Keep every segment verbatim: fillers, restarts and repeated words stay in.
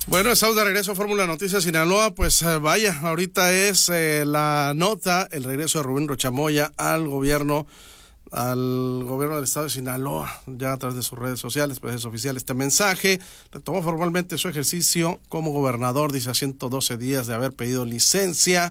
Bueno, estamos de regreso a Fórmula Noticias Sinaloa. Pues eh, vaya, ahorita es eh, la nota, el regreso de Rubén Rocha Moya al gobierno, al gobierno del estado de Sinaloa, ya a través de sus redes sociales, pues es oficial este mensaje. Retomó formalmente su ejercicio como gobernador, dice a ciento doce días de haber pedido licencia,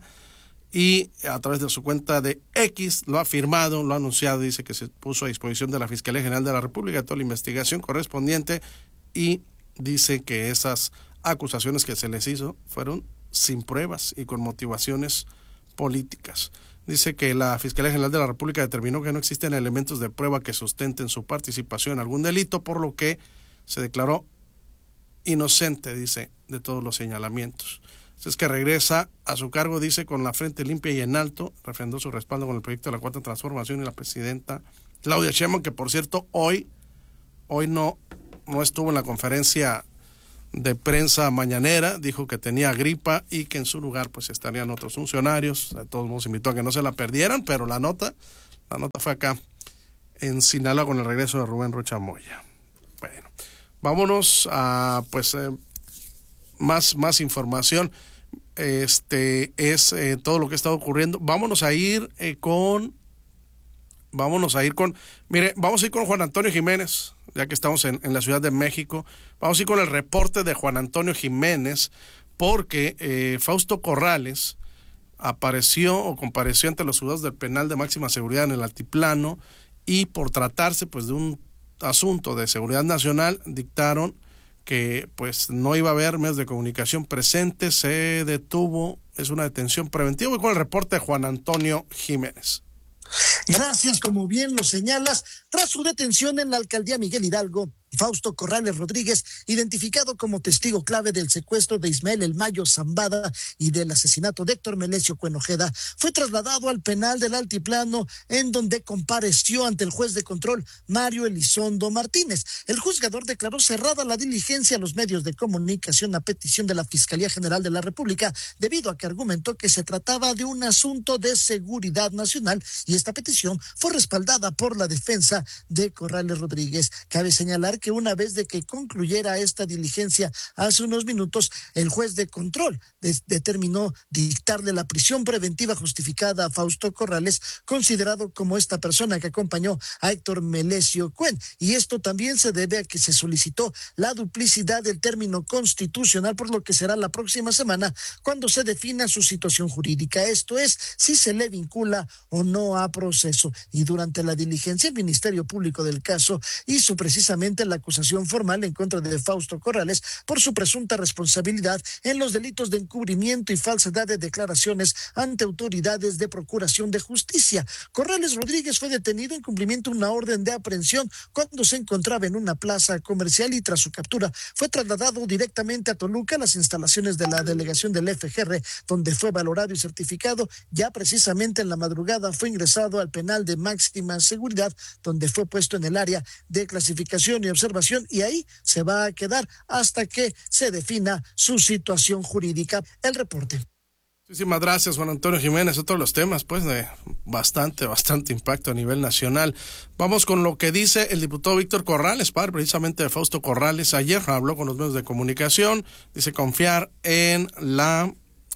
y a través de su cuenta de X lo ha firmado, lo ha anunciado, dice que se puso a disposición de la Fiscalía General de la República toda la investigación correspondiente, y dice que esas acusaciones que se les hizo fueron sin pruebas y con motivaciones políticas. Dice que la Fiscalía General de la República determinó que no existen elementos de prueba que sustenten su participación en algún delito, por lo que se declaró inocente, dice, de todos los señalamientos. Es que regresa a su cargo, dice, con la frente limpia y en alto, refrendó su respaldo con el proyecto de la Cuarta Transformación, y la presidenta Claudia Sheinbaum, que por cierto hoy, hoy no, no estuvo en la conferencia de prensa mañanera, dijo que tenía gripa y que en su lugar pues estarían otros funcionarios. De todos modos invitó a que no se la perdieran, pero la nota, la nota fue acá en Sinaloa con el regreso de Rubén Rocha Moya. Bueno, vámonos a pues eh, más, más información. Este es eh, todo lo que está ocurriendo. Vámonos a ir eh, con Vámonos a ir con, mire, vamos a ir con Juan Antonio Jiménez, ya que estamos en, en la Ciudad de México. Vamos a ir con el reporte de Juan Antonio Jiménez, porque eh, Fausto Corrales apareció o compareció ante los juzgados del penal de máxima seguridad en el Altiplano, y por tratarse pues de un asunto de seguridad nacional, dictaron que pues no iba a haber medios de comunicación presentes, se detuvo, es una detención preventiva. Voy con el reporte de Juan Antonio Jiménez. Gracias, como bien lo señalas, tras su detención en la alcaldía Miguel Hidalgo, Fausto Corrales Rodríguez, identificado como testigo clave del secuestro de Ismael El Mayo Zambada y del asesinato de Héctor Melesio Cuenojeda, fue trasladado al penal del Altiplano, en donde compareció ante el juez de control Mario Elizondo Martínez. El juzgador declaró cerrada la diligencia a los medios de comunicación a petición de la Fiscalía General de la República, debido a que argumentó que se trataba de un asunto de seguridad nacional, y esta petición fue respaldada por la defensa de Corrales Rodríguez. Cabe señalar que una vez de que concluyera esta diligencia hace unos minutos, el juez de control de- determinó dictarle la prisión preventiva justificada a Fausto Corrales, considerado como esta persona que acompañó a Héctor Melesio Cuen, y esto también se debe a que se solicitó la duplicidad del término constitucional, por lo que será la próxima semana cuando se defina su situación jurídica, esto es, si se le vincula o no a proceso. Y durante la diligencia, el Ministerio Público del caso hizo precisamente la acusación formal en contra de Fausto Corrales por su presunta responsabilidad en los delitos de encubrimiento y falsedad de declaraciones ante autoridades de procuración de justicia. Corrales Rodríguez fue detenido en cumplimiento de una orden de aprehensión cuando se encontraba en una plaza comercial, y tras su captura fue trasladado directamente a Toluca, a las instalaciones de la delegación del F G R, donde fue valorado y certificado. Ya precisamente en la madrugada fue ingresado al penal de máxima seguridad, donde fue puesto en el área de clasificación y observación, y ahí se va a quedar hasta que se defina su situación jurídica. El reporte. Muchísimas gracias, Juan Antonio Jiménez. Otro de los temas, pues, de bastante, bastante impacto a nivel nacional. Vamos con lo que dice el diputado Víctor Corrales, padre precisamente de Fausto Corrales. Ayer habló con los medios de comunicación, dice confiar en la,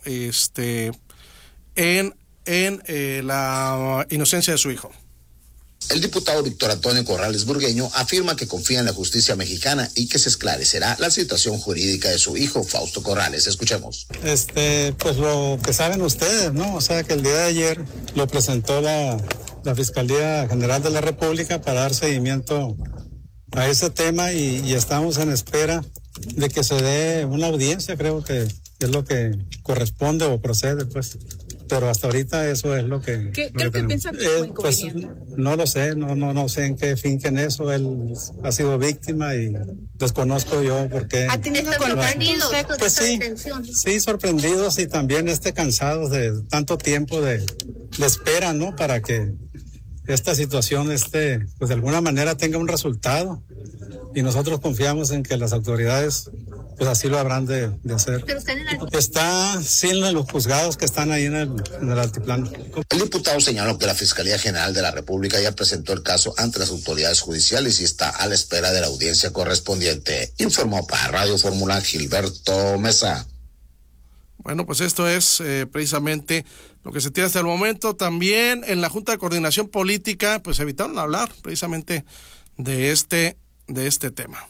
este, en, en eh, la inocencia de su hijo. El diputado Víctor Antonio Corrales Burgueño afirma que confía en la justicia mexicana y que se esclarecerá la situación jurídica de su hijo, Fausto Corrales. Escuchemos. Este, pues lo que saben ustedes, ¿no? O sea, que el día de ayer lo presentó la, la Fiscalía General de la República para dar seguimiento a ese tema, y, y estamos en espera de que se dé una audiencia, creo que es lo que corresponde o procede, pues. Pero hasta ahorita eso es lo que... ¿Qué, lo ¿qué que piensa que eh, Pues no lo sé, no, no, no sé en qué finquen eso. Él ha sido víctima y desconozco yo por qué. ¿Ha tenido sorprendidos? Pues sí, sí, sorprendidos y también este cansados de tanto tiempo de, de espera, ¿no? Para que esta situación este, pues de alguna manera tenga un resultado. Y nosotros confiamos en que las autoridades pues así lo habrán de, de hacer. Pero está en el Está sin los juzgados que están ahí en el, en el altiplano. El diputado señaló que la Fiscalía General de la República ya presentó el caso ante las autoridades judiciales y está a la espera de la audiencia correspondiente. Informó para Radio Fórmula Gilberto Mesa. Bueno, pues esto es eh, precisamente lo que se tiene hasta el momento. También en la Junta de Coordinación Política, pues evitaron hablar precisamente de este, de este tema.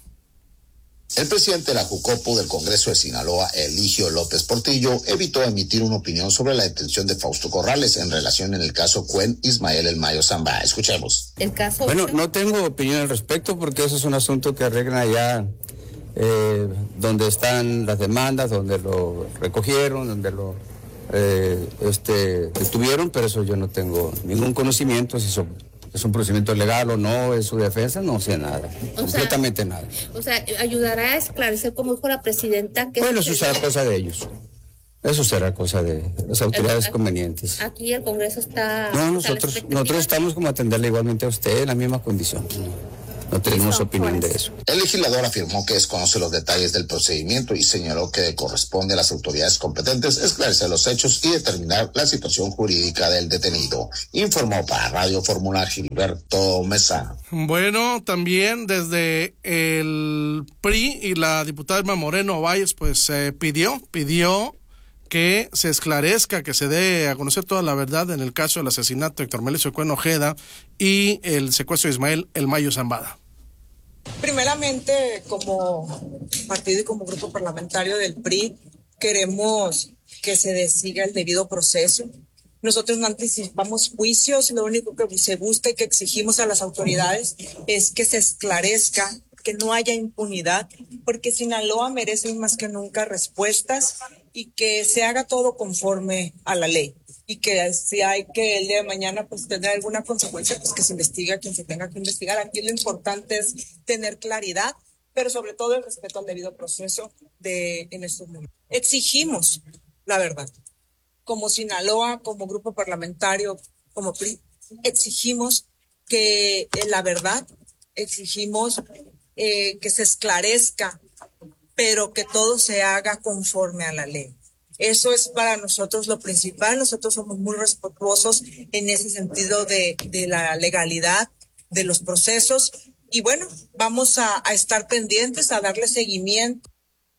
El presidente de la Jucopo del Congreso de Sinaloa, Eligio López Portillo, evitó emitir una opinión sobre la detención de Fausto Corrales en relación en el caso Cuen Ismael El Mayo Zamba. Escuchemos. El caso. Bueno, no tengo opinión al respecto porque eso es un asunto que arreglan allá eh, donde están las demandas, donde lo recogieron, donde lo eh, este, detuvieron, pero eso yo no tengo ningún conocimiento si son. ¿Es un procedimiento legal o no? ¿Es su defensa? No sé nada, o completamente sea, nada. O sea, ayudará a esclarecer, como dijo la presidenta. Que bueno, eso será cosa de ellos. Eso será cosa de las autoridades aquí, convenientes. Aquí el Congreso está... No, nosotros nosotros estamos como atenderle igualmente a usted en la misma condición. No tenemos eso, opinión pues. de eso. El legislador afirmó que desconoce los detalles del procedimiento y señaló que corresponde a las autoridades competentes esclarecer los hechos y determinar la situación jurídica del detenido. Informó para Radio Fórmula Gilberto Mesa. Bueno, también desde el P R I y la diputada Irma Moreno Valles, pues eh, pidió, pidió que se esclarezca, que se dé a conocer toda la verdad en el caso del asesinato de Héctor Melesio Cuen Ojeda y el secuestro de Ismael El Mayo Zambada. Primeramente, como partido y como grupo parlamentario del P R I, queremos que se siga el debido proceso. Nosotros no anticipamos juicios, lo único que se busca y que exigimos a las autoridades es que se esclarezca, que no haya impunidad, porque Sinaloa merece más que nunca respuestas y que se haga todo conforme a la ley. Y que si hay que el día de mañana pues tener alguna consecuencia, pues que se investigue a quien se tenga que investigar. Aquí lo importante es tener claridad, pero sobre todo el respeto al debido proceso de en estos momentos. Exigimos la verdad. Como Sinaloa, como grupo parlamentario, como P R I, exigimos que la verdad, exigimos eh, que se esclarezca, pero que todo se haga conforme a la ley. Eso es para nosotros lo principal. Nosotros somos muy respetuosos en ese sentido de, de la legalidad, de los procesos. Y bueno, vamos a, a estar pendientes, a darle seguimiento.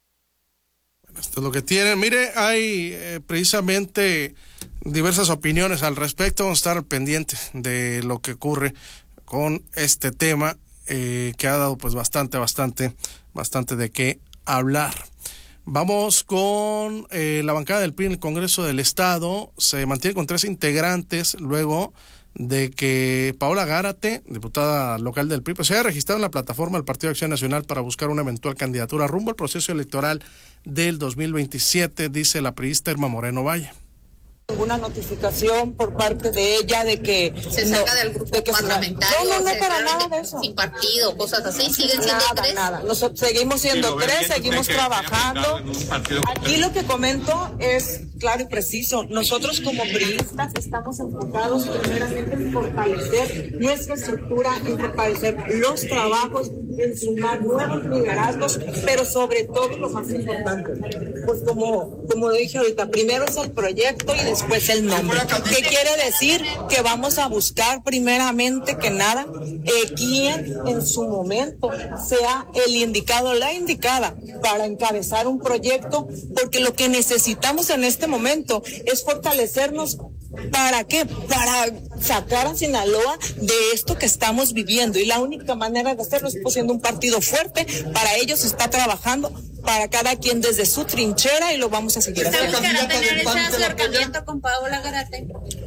Bueno, esto es lo que tienen. Mire, hay eh, precisamente diversas opiniones al respecto. Vamos a estar pendientes de lo que ocurre con este tema eh, que ha dado pues bastante, bastante, bastante de qué hablar. Vamos con eh, la bancada del P R I en el Congreso del Estado. Se mantiene con tres integrantes luego de que Paola Gárate, diputada local del P R I, pues se haya registrado en la plataforma del Partido de Acción Nacional para buscar una eventual candidatura rumbo al proceso electoral del dos mil veintisiete, dice la priista Irma Moreno Valle. Ninguna notificación por parte de ella de que se no, saca del grupo de que parlamentario. No, no, no, se para nada de eso. Sin partido, cosas así, siguen siendo nada, tres. Nada, nosotros seguimos siendo sí, tres, seguimos trabajando. Aquí lo que comento es claro y preciso. Nosotros como priistas estamos enfocados primeramente en fortalecer nuestra estructura, en fortalecer los trabajos, en sumar nuevos liderazgos, pero sobre todo lo más importante, pues como, como dije ahorita, primero es el proyecto y después Pues el nombre. ¿Qué quiere decir? Que vamos a buscar primeramente que nada eh, quien en su momento sea el indicado, la indicada para encabezar un proyecto, porque lo que necesitamos en este momento es fortalecernos. ¿Para qué? Para sacar a Sinaloa de esto que estamos viviendo, y la única manera de hacerlo es siendo un partido fuerte. Para ello se está trabajando, para cada quien desde su trinchera, y lo vamos a seguir haciendo. ¿Usted buscará tener ese acercamiento con Paola Gárate?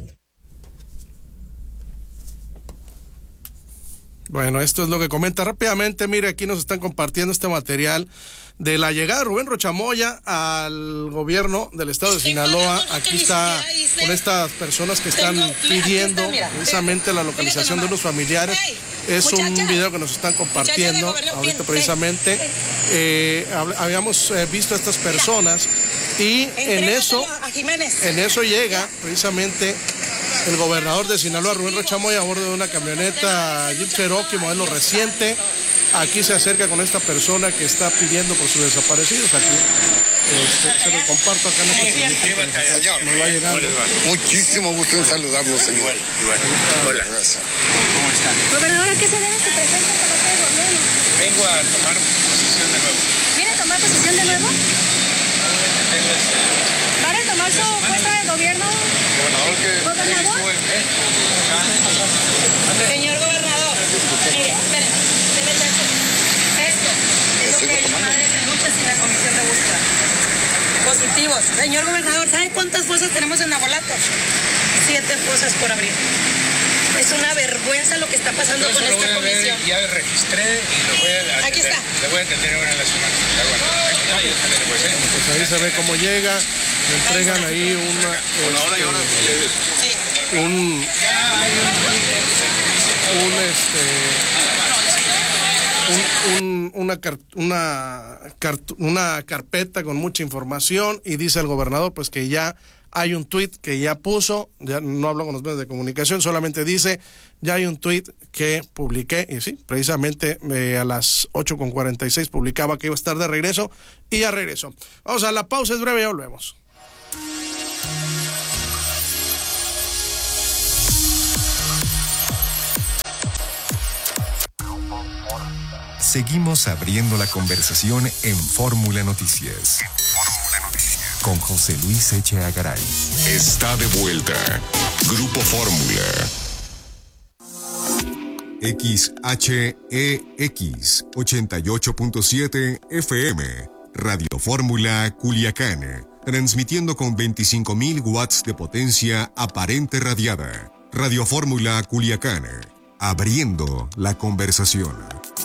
Bueno, esto es lo que comenta rápidamente. Mire, aquí nos están compartiendo este material de la llegada de Rubén Rochamoya al gobierno del estado de Sinaloa. Aquí está con estas personas que están pidiendo precisamente la localización de unos familiares. Es un video que nos están compartiendo ahorita precisamente. Eh, habíamos visto a estas personas y en eso, en eso llega precisamente el gobernador de Sinaloa, Rubén Rochamoya, a bordo de una camioneta Jeep Cherokee modelo reciente, aquí se acerca con esta persona que está pidiendo por sus desaparecidos. Aquí este, se lo comparto acá en esta nos va a llegar. Muchísimo gusto en saludarlos, señor. Igual, igual. Hola. ¿Cómo están? Gobernador, ¿a qué se debe su presencia en Palacio de Gobierno? Vengo a tomar posesión de nuevo. ¿Viene a tomar posesión de nuevo? ¿Van a tomar su puesto de gobierno? Gobernador, que... ¿Gobernador? Señor gobernador, mire, espere, debe ser esto es lo que hay madres de lucha sin la comisión de búsqueda. Positivos. Señor gobernador, ¿sabe cuántas fosas tenemos en Nabolato? Siete fosas por abrir. Es una vergüenza lo que está pasando con esta comisión. Ya registré y lo voy a atender. Aquí está. Le voy a atender ahora en la semana. Pues ahí se ve cómo llega, le entregan ahí una, este, un, un este, un, un, una, car, una, car, una carpeta con mucha información, y dice el gobernador pues que ya hay un tuit que ya puso, ya no hablo con los medios de comunicación, solamente dice, ya hay un tuit que publiqué, y sí, precisamente eh, a las ocho con cuarenta y seis publicaba que iba a estar de regreso, y ya regreso. Vamos a la pausa, es breve, ya volvemos. Seguimos abriendo la conversación en Fórmula Noticias. Con José Luis Echeagaray. Está de vuelta. Grupo Fórmula. X H E X ochenta y ocho punto siete F M. Radio Fórmula Culiacán. Transmitiendo con veinticinco mil watts de potencia aparente radiada. Radio Fórmula Culiacán. Abriendo la conversación.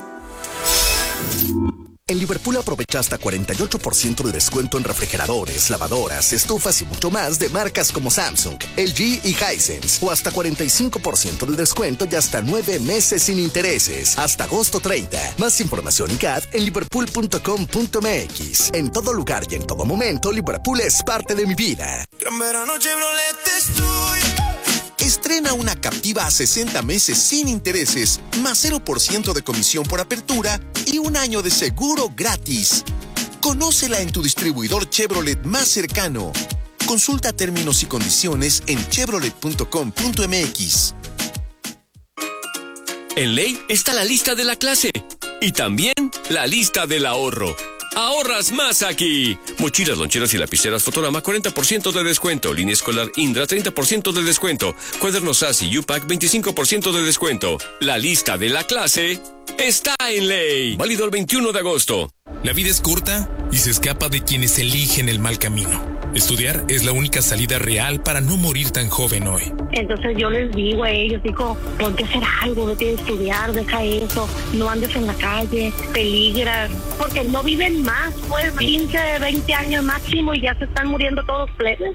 En Liverpool aprovecha hasta cuarenta y ocho por ciento de descuento en refrigeradores, lavadoras, estufas y mucho más de marcas como Samsung, L G y Hisense. O hasta cuarenta y cinco por ciento de descuento y hasta nueve meses sin intereses. Hasta agosto treinta. Más información y C A D en liverpool punto com punto m x. En todo lugar y en todo momento, Liverpool es parte de mi vida. En verano Chevrolet estoy. Estrena una Captiva a sesenta meses sin intereses, más cero por ciento de comisión por apertura y un año de seguro gratis. Conócela en tu distribuidor Chevrolet más cercano. Consulta términos y condiciones en chevrolet punto com punto m x. En Ley está la lista de la clase y también la lista del ahorro. ¡Ahorras más aquí! Mochilas, loncheras y lapiceras Fotorama, cuarenta por ciento de descuento. Línea escolar Indra, treinta por ciento de descuento. Cuadernos A S I y U P A C, veinticinco por ciento de descuento. La lista de la clase está en Ley. Válido el veintiuno de agosto. La vida es corta y se escapa de quienes eligen el mal camino. Estudiar es la única salida real para no morir tan joven hoy. Entonces yo les digo a ellos, digo, ponte a hacer algo, vete a estudiar, deja eso, no andes en la calle, peligra, porque no viven más, pues quince, veinte años máximo y ya se están muriendo todos plebes.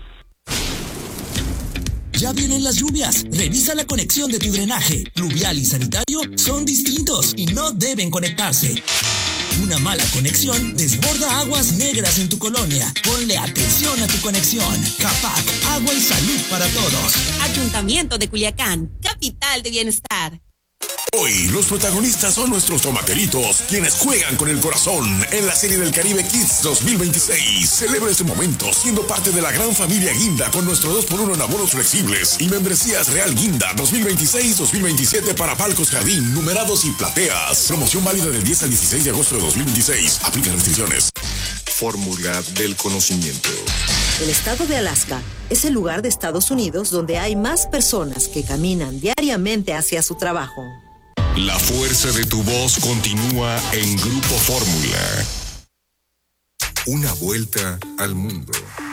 Ya vienen las lluvias. Revisa la conexión de tu drenaje. Pluvial y sanitario son distintos y no deben conectarse. Una mala conexión desborda aguas negras en tu colonia. Ponle atención a tu conexión. CAPAC, agua y salud para todos. Ayuntamiento de Culiacán, capital de bienestar. Hoy los protagonistas son nuestros tomaqueritos, quienes juegan con el corazón en la Serie del Caribe Kids dos mil veintiséis. Celebra este momento siendo parte de la gran familia Guinda con nuestro dos por uno en abonos flexibles y membresías Real Guinda dos mil veintiséis dos mil veintisiete para palcos jardín, numerados y plateas. Promoción válida del diez al dieciséis de agosto de dos mil veintiséis. Aplica restricciones. Fórmula del conocimiento. El estado de Alaska es el lugar de Estados Unidos donde hay más personas que caminan diariamente hacia su trabajo. La fuerza de tu voz continúa en Grupo Fórmula. Una vuelta al mundo.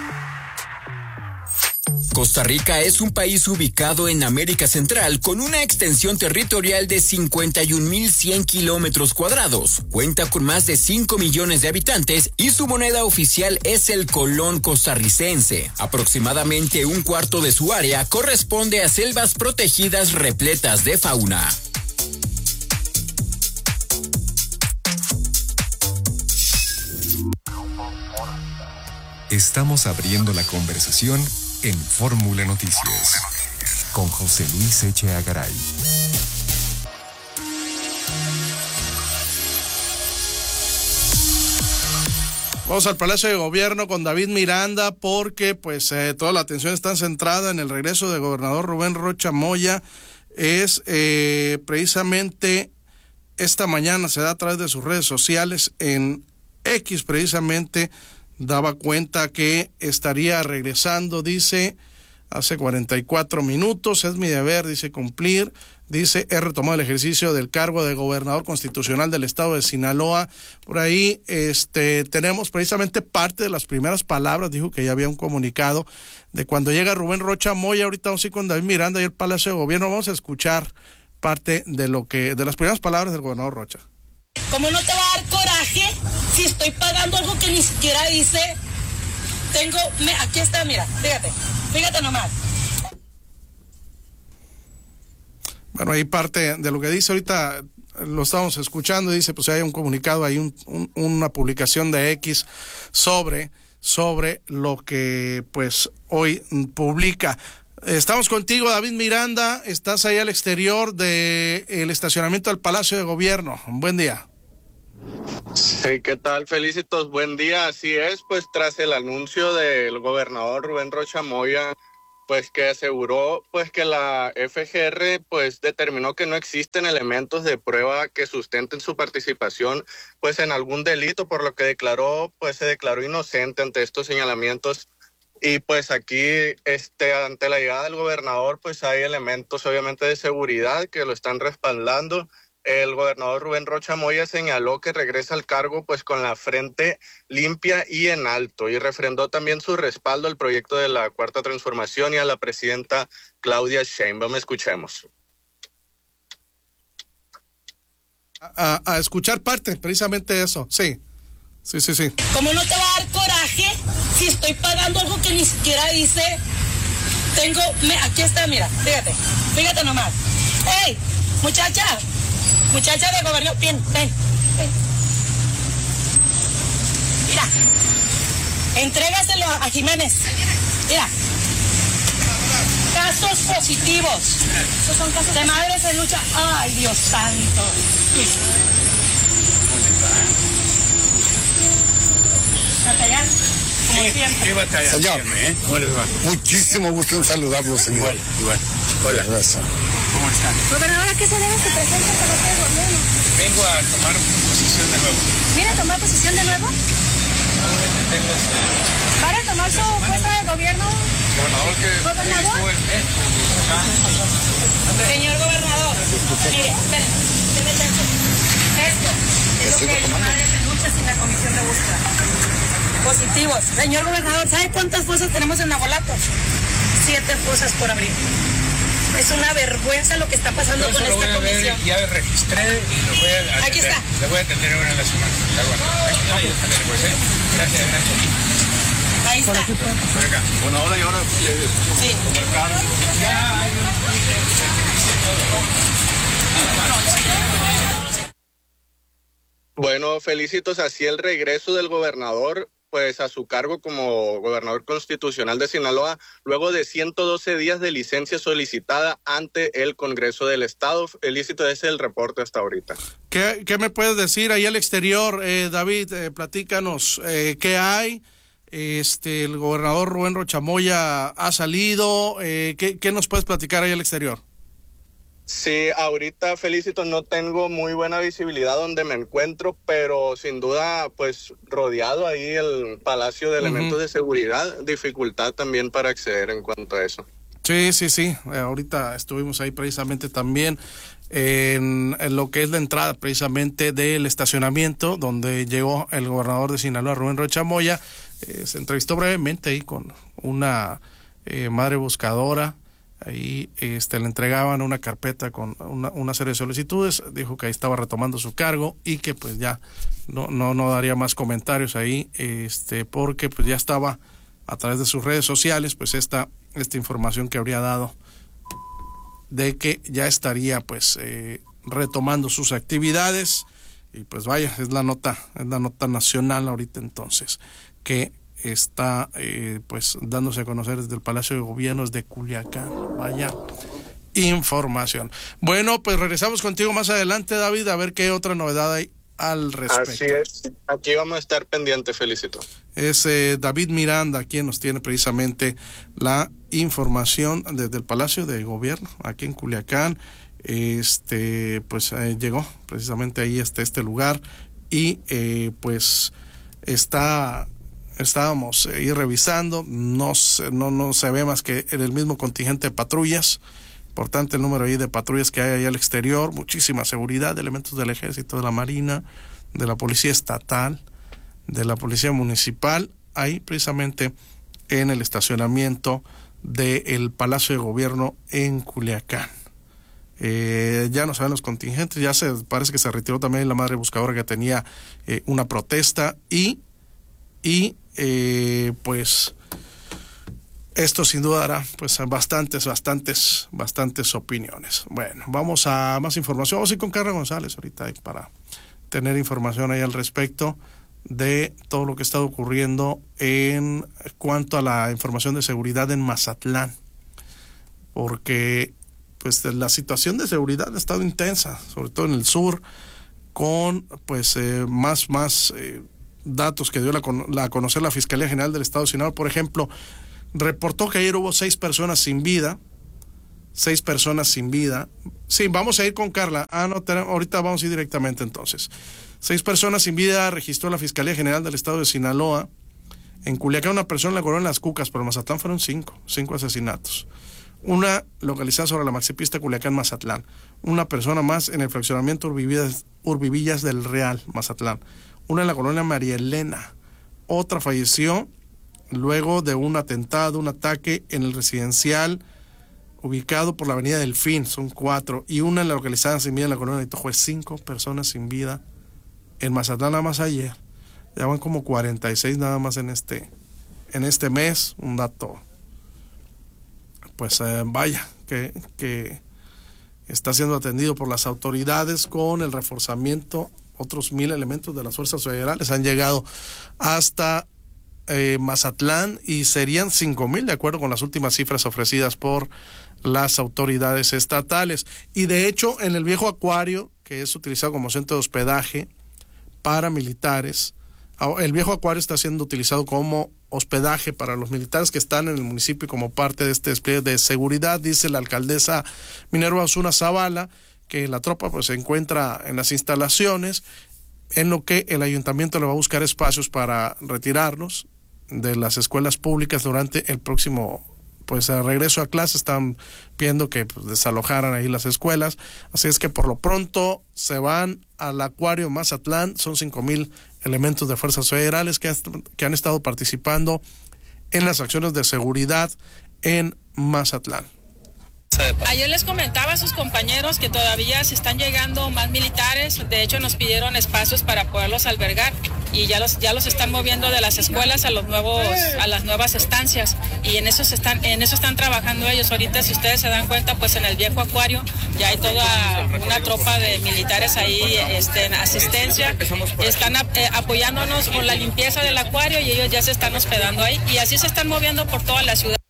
Costa Rica es un país ubicado en América Central con una extensión territorial de cincuenta y un mil cien kilómetros cuadrados. Cuenta con más de cinco millones de habitantes y su moneda oficial es el colón costarricense. Aproximadamente un cuarto de su área corresponde a selvas protegidas repletas de fauna. Estamos abriendo la conversación en Fórmula Noticias con José Luis Echeagaray. Vamos al Palacio de Gobierno con David Miranda porque pues eh, toda la atención está centrada en el regreso del gobernador Rubén Rocha Moya. Es eh, precisamente esta mañana, se da a través de sus redes sociales, en X precisamente, daba cuenta que estaría regresando, dice, hace cuarenta y cuatro minutos, es mi deber, dice, cumplir, dice, he retomado el ejercicio del cargo de gobernador constitucional del estado de Sinaloa. Por ahí este tenemos precisamente parte de las primeras palabras, dijo que ya había un comunicado de cuando llega Rubén Rocha Moya. Ahorita vamos a ir con David Miranda y el Palacio de Gobierno, vamos a escuchar parte de lo que, de las primeras palabras del gobernador Rocha. ¿Cómo no te va a dar coraje si estoy pagando algo que ni siquiera hice? Tengo, me, aquí está, mira, fíjate, fíjate nomás. Bueno, ahí parte de lo que dice ahorita, lo estamos escuchando, dice, pues hay un comunicado, hay un, un, una publicación de X sobre, sobre lo que pues hoy publica. Estamos contigo, David Miranda, estás ahí al exterior del estacionamiento del Palacio de Gobierno. Buen día. Sí, ¿qué tal? Felicitos, buen día. Así es, pues tras el anuncio del gobernador Rubén Rocha Moya, pues que aseguró pues que la F G R pues determinó que no existen elementos de prueba que sustenten su participación pues en algún delito, por lo que declaró pues se declaró inocente ante estos señalamientos. Y pues aquí este ante la llegada del gobernador pues hay elementos obviamente de seguridad que lo están respaldando. El gobernador Rubén Rocha Moya señaló que regresa al cargo pues con la frente limpia y en alto, y refrendó también su respaldo al proyecto de la Cuarta Transformación y a la presidenta Claudia Sheinbaum. Escuchemos. A, a escuchar parte, precisamente eso, sí, sí, sí, sí. ¿Cómo no te va a dar coraje si estoy pagando algo que ni siquiera hice? Tengo, me, aquí está, mira, fíjate, fíjate nomás. ¡Ey, muchacha! Muchacha de gobierno, ven, ven, ven. Mira, entrégaselo a, a Jiménez. Mira, casos positivos. Esos son casos de madres en lucha. Ay, Dios santo. Batallar, como siempre. Señor, ¿Cómo les va? muchísimo gusto en saludarlo, señor. Igual, igual. Hola. Gracias. ¿Cómo están? Gobernador, ¿a qué se debe su presencia en Palacio de Gobierno? Vengo a tomar posición de nuevo. ¿Viene a tomar posición de nuevo? Tengo este ¿Para tomar su puesto de gobierno? gobernador que ¿Gobernador? estuvo en México. Señor gobernador, mire, espere, debe ser esto es lo que mi madre se lucha sin la comisión de búsqueda. Positivos. Señor gobernador, ¿sabe cuántas fosas tenemos en Navolato? Siete fosas por abrir. Es una vergüenza lo que está pasando Yo con eso lo esta voy a ver, comisión. ya registré y lo voy a atender. Aquí está. Le voy a atender ahora en la semana. De acuerdo. Ahí está, pues, ¿eh? Gracias, gracias. Ahí está. Por acá. Bueno, ahora y ahora. Sí. Ya hay Bueno, felicitos, así el regreso del gobernador pues a su cargo como gobernador constitucional de Sinaloa, luego de ciento doce días de licencia solicitada ante el Congreso del Estado. Felícito, ese es el reporte hasta ahorita. ¿Qué, qué me puedes decir ahí al exterior, eh, David? Eh, platícanos, eh, ¿qué hay? Este, el gobernador Rubén Rocha Moya ha salido, eh, ¿qué, ¿qué nos puedes platicar ahí al exterior? Sí, ahorita, Felícito, no tengo muy buena visibilidad donde me encuentro, pero sin duda, pues, rodeado ahí el Palacio de Elementos uh-huh. de Seguridad, dificultad también para acceder en cuanto a eso. Sí, sí, sí, eh, ahorita estuvimos ahí precisamente también en, en lo que es la entrada precisamente del estacionamiento, donde llegó el gobernador de Sinaloa, Rubén Rocha Moya, eh, se entrevistó brevemente ahí con una eh, madre buscadora. Ahí este, le entregaban una carpeta con una, una serie de solicitudes, dijo que ahí estaba retomando su cargo y que pues ya no no no daría más comentarios ahí, este porque pues ya estaba a través de sus redes sociales pues esta esta información que habría dado de que ya estaría pues eh, retomando sus actividades. Y pues vaya, es la nota, es la nota nacional ahorita entonces, que está eh, pues dándose a conocer desde el Palacio de Gobierno de Culiacán. Vaya información. Bueno, pues regresamos contigo más adelante, David, a ver qué otra novedad hay al respecto. Así es, aquí vamos a estar pendientes, Felicito. Es eh, David Miranda quien nos tiene precisamente la información desde el Palacio de Gobierno, aquí en Culiacán. Este, pues eh, llegó precisamente ahí hasta este lugar y eh, pues está, estábamos ahí revisando, no, no, no se ve más que en el mismo contingente de patrullas. Importante el número ahí de patrullas que hay ahí al exterior, muchísima seguridad, elementos del ejército, de la marina, de la policía estatal, de la policía municipal, ahí precisamente en el estacionamiento del Palacio de Gobierno en Culiacán. Eh, ya no saben los contingentes, ya se parece que se retiró también la madre buscadora que tenía eh, una protesta y, y eh, pues... esto sin duda dará pues bastantes, bastantes, bastantes opiniones. Bueno, vamos a más información. Vamos a ir con Carla González ahorita ahí para tener información ahí al respecto de todo lo que está ocurriendo en cuanto a la información de seguridad en Mazatlán. Porque pues la situación de seguridad ha estado intensa, sobre todo en el sur, con pues eh, más, más eh, datos que dio la, la a conocer la Fiscalía General del Estado de Sinaloa. Por ejemplo, reportó que ayer hubo seis personas sin vida, seis personas sin vida. Sí, vamos a ir con Carla. Ah, no, tenemos, ahorita vamos a ir directamente entonces. Seis personas sin vida registró la Fiscalía General del Estado de Sinaloa. En Culiacán una persona en la colonia Las Cucas, pero en Mazatlán fueron cinco, cinco asesinatos. Una localizada sobre la maxipista Culiacán-Mazatlán. Una persona más en el fraccionamiento Urbivillas, Urbivillas del Real, Mazatlán. Una en la colonia María Elena. Otra falleció luego de un atentado, un ataque en el residencial ubicado por la avenida Delfín, son cuatro, y una en la localizada sin vida en la colonia de Itojuez, cinco personas sin vida en Mazatlán nada más ayer. Ya van como cuarenta y seis nada más en este, en este mes, un dato, pues eh, vaya, que, que está siendo atendido por las autoridades con el reforzamiento. Otros mil elementos de las fuerzas federales han llegado hasta Eh, Mazatlán y serían cinco mil de acuerdo con las últimas cifras ofrecidas por las autoridades estatales. Y de hecho en el viejo acuario, que es utilizado como centro de hospedaje para militares, el viejo acuario está siendo utilizado como hospedaje para los militares que están en el municipio como parte de este despliegue de seguridad. Dice la alcaldesa Minerva Osuna Zavala que la tropa pues se encuentra en las instalaciones, en lo que el ayuntamiento le va a buscar espacios para retirarlos de las escuelas públicas durante el próximo pues regreso a clase. Están pidiendo que pues, desalojaran ahí las escuelas, así es que por lo pronto se van al acuario Mazatlán. Son cinco mil elementos de fuerzas federales que, que han estado participando en las acciones de seguridad en Mazatlán. Ayer les comentaba a sus compañeros que todavía se están llegando más militares. De hecho nos pidieron espacios para poderlos albergar y ya los ya los están moviendo de las escuelas a los nuevos a las nuevas estancias, y en eso se están en eso están trabajando ellos. Ahorita, si ustedes se dan cuenta, pues en el viejo acuario ya hay toda una tropa de militares ahí este, en asistencia. Están eh, apoyándonos con la limpieza del acuario y ellos ya se están hospedando ahí, y así se están moviendo por toda la ciudad.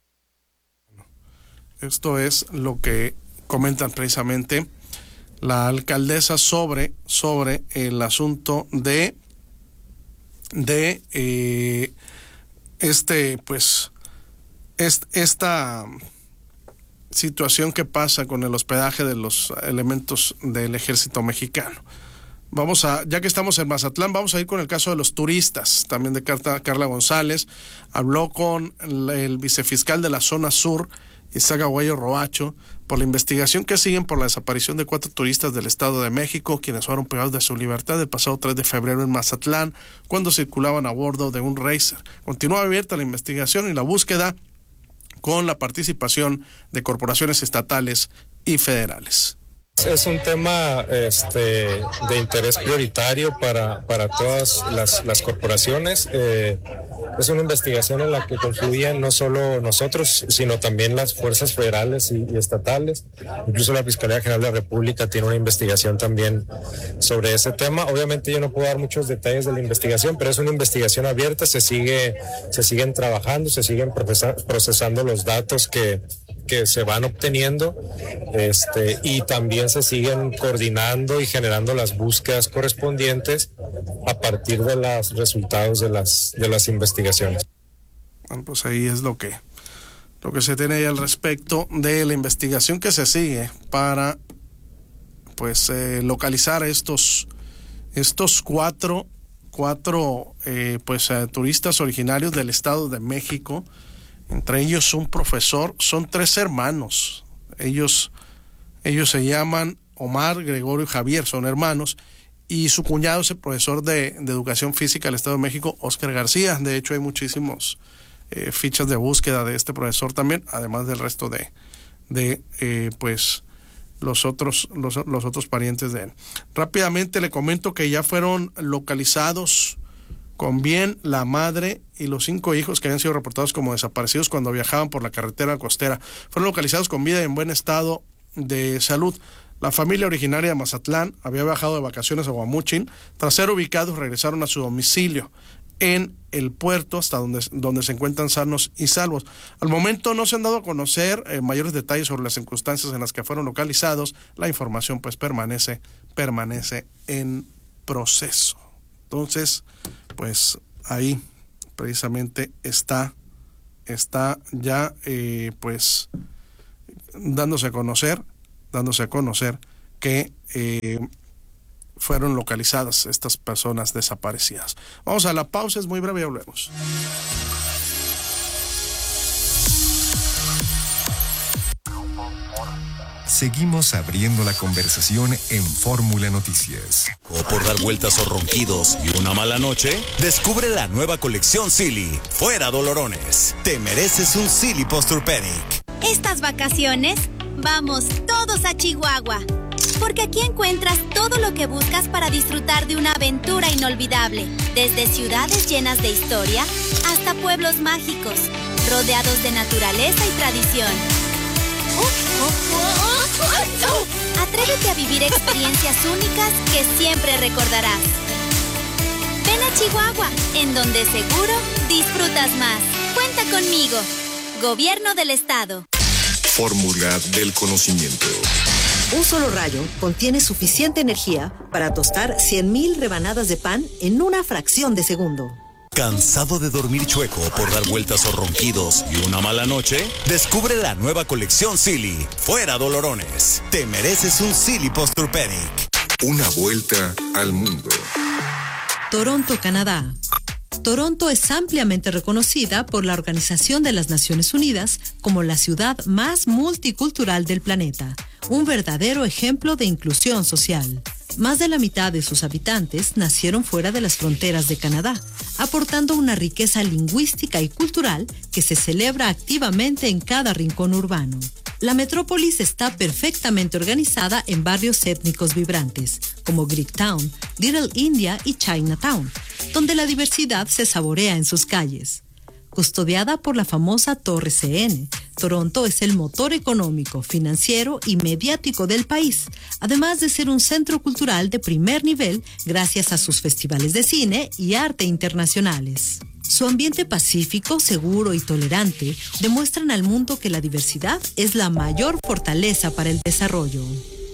Esto es lo que comentan precisamente la alcaldesa sobre, sobre el asunto de, de eh, este, pues, est, esta situación que pasa con el hospedaje de los elementos del ejército mexicano. Vamos a, ya que estamos en Mazatlán, vamos a ir con el caso de los turistas, también de Carla González. Habló con el vicefiscal de la zona sur, Isaac Aguayo Roacho, por la investigación que siguen por la desaparición de cuatro turistas del Estado de México, quienes fueron privados de su libertad el pasado tres de febrero en Mazatlán, cuando circulaban a bordo de un Racer. Continúa abierta la investigación y la búsqueda con la participación de corporaciones estatales y federales. Es un tema este, de interés prioritario para, para todas las, las corporaciones. Eh, es una investigación en la que confluyen no solo nosotros, sino también las fuerzas federales y, y estatales. Incluso la Fiscalía General de la República tiene una investigación también sobre ese tema. Obviamente yo no puedo dar muchos detalles de la investigación, pero es una investigación abierta. Se sigue, se siguen trabajando, se siguen procesa, procesando los datos que que se van obteniendo, este, y también se siguen coordinando y generando las búsquedas correspondientes a partir de los resultados de las, de las investigaciones. Bueno, pues ahí es lo que, lo que se tiene ahí al respecto de la investigación que se sigue para pues eh, localizar estos, estos cuatro, cuatro eh, pues eh, turistas originarios del Estado de México. Entre ellos un profesor, son tres hermanos. Ellos, ellos se llaman Omar, Gregorio y Javier, son hermanos. Y su cuñado es el profesor de, de Educación Física del Estado de México, Óscar García. De hecho, hay muchísimos eh, fichas de búsqueda de este profesor también, además del resto de, de eh, pues, los otros, los, los otros parientes de él. Rápidamente le comento que ya fueron localizados con bien la madre y los cinco hijos que habían sido reportados como desaparecidos cuando viajaban por la carretera costera. Fueron localizados con vida y en buen estado de salud. La familia originaria de Mazatlán había viajado de vacaciones a Guamúchil. Tras ser ubicados, regresaron a su domicilio en el puerto, hasta donde, donde se encuentran sanos y salvos. Al momento no se han dado a conocer eh, mayores detalles sobre las circunstancias en las que fueron localizados. La información pues permanece, permanece en proceso. Entonces, pues ahí precisamente está, está ya eh, pues dándose a conocer, dándose a conocer que eh, fueron localizadas estas personas desaparecidas. Vamos a la pausa, es muy breve y volvemos. Seguimos abriendo la conversación en Fórmula Noticias. O por dar vueltas o ronquidos y una mala noche, descubre la nueva colección Silly. Fuera dolorones. Te mereces un Silly Posturpedic. Estas vacaciones, vamos todos a Chihuahua. Porque aquí encuentras todo lo que buscas para disfrutar de una aventura inolvidable. Desde ciudades llenas de historia hasta pueblos mágicos, rodeados de naturaleza y tradición. Atrévete a vivir experiencias únicas que siempre recordarás. Ven a Chihuahua, en donde seguro disfrutas más. Cuenta conmigo. Gobierno del Estado. Fórmula del conocimiento. Un solo rayo contiene suficiente energía para tostar cien mil rebanadas de pan en una fracción de segundo. ¿Cansado de dormir chueco por dar vueltas o ronquidos y una mala noche? Descubre la nueva colección Silly. Fuera dolorones. Te mereces un Silly Posturpedic. Una vuelta al mundo. Toronto, Canadá. Toronto es ampliamente reconocida por la Organización de las Naciones Unidas como la ciudad más multicultural del planeta, un verdadero ejemplo de inclusión social. Más de la mitad de sus habitantes nacieron fuera de las fronteras de Canadá, aportando una riqueza lingüística y cultural que se celebra activamente en cada rincón urbano. La metrópolis está perfectamente organizada en barrios étnicos vibrantes, como Greektown, Little India y Chinatown, donde la diversidad se saborea en sus calles. Custodiada por la famosa Torre C N, Toronto es el motor económico, financiero y mediático del país, además de ser un centro cultural de primer nivel gracias a sus festivales de cine y arte internacionales. Su ambiente pacífico, seguro y tolerante demuestran al mundo que la diversidad es la mayor fortaleza para el desarrollo.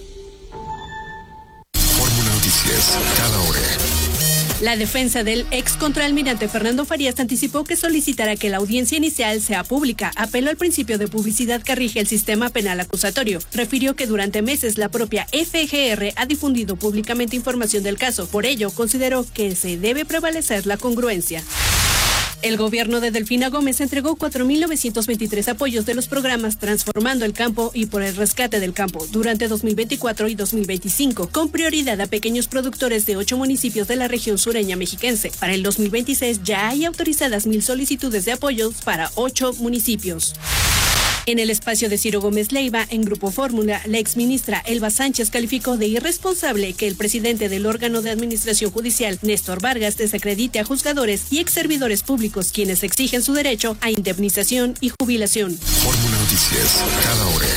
Fórmula Noticias, cada hora. La defensa del ex contraalmirante Fernando Farías anticipó que solicitará que la audiencia inicial sea pública. Apeló al principio de publicidad que rige el sistema penal acusatorio. Refirió que durante meses la propia F G R ha difundido públicamente información del caso. Por ello, consideró que se debe prevalecer la congruencia. El gobierno de Delfina Gómez entregó cuatro mil novecientos veintitrés apoyos de los programas Transformando el Campo y Por el Rescate del Campo durante dos mil veinticuatro y dos mil veinticinco, con prioridad a pequeños productores de ocho municipios de la región sureña mexiquense. Para el dos mil veintiséis ya hay autorizadas mil solicitudes de apoyos para ocho municipios. En el espacio de Ciro Gómez Leiva, en Grupo Fórmula, la exministra Elba Sánchez calificó de irresponsable que el presidente del órgano de administración judicial, Néstor Vargas, desacredite a juzgadores y exservidores públicos quienes exigen su derecho a indemnización y jubilación. Fórmula Noticias, cada hora.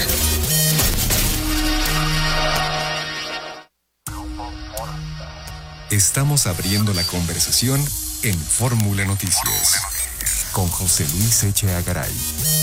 Estamos abriendo la conversación en Fórmula Noticias con José Luis Echeagaray.